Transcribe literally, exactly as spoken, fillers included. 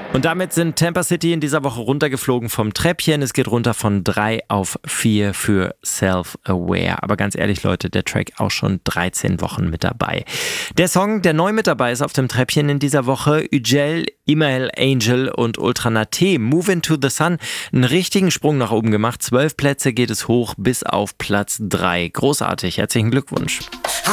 Und damit sind Tampa City in dieser Woche runtergeflogen vom Treppchen. Es geht runter von drei auf vier für Self-Aware. Aber ganz ehrlich, Leute, der Track auch schon dreizehn Wochen mit dabei. Der Song, der neu mit dabei ist auf dem Treppchen in dieser Woche, Ücel, Imael Angel und Ultranate, Move Into the Sun, einen richtigen Sprung nach oben gemacht. Zwölf Plätze geht es hoch bis auf Platz drei. Großartig, herzlichen Glückwunsch.